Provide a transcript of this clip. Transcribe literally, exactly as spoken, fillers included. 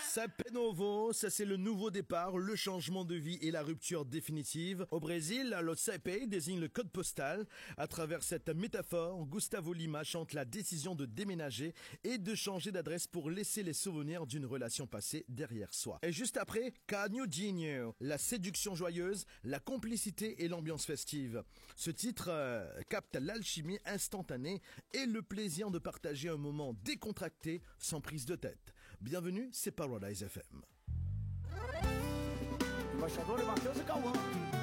Sapé Novo, ça c'est le nouveau départ, le changement de vie et la rupture définitive. Au Brésil, le sapé désigne le code postal. À travers cette métaphore, Gustavo Lima chante la décision de déménager et de changer d'adresse pour laisser les souvenirs d'une relation passée derrière soi. Et juste après, Canudinho, la séduction joyeuse, la complicité et l'ambiance festive. Ce titre euh, capte l'alchimie instantanée et le plaisir de partager un moment décontracté sans prise de tête. Bienvenue, c'est Paradise F M. Embaixador Matheus e Cauã.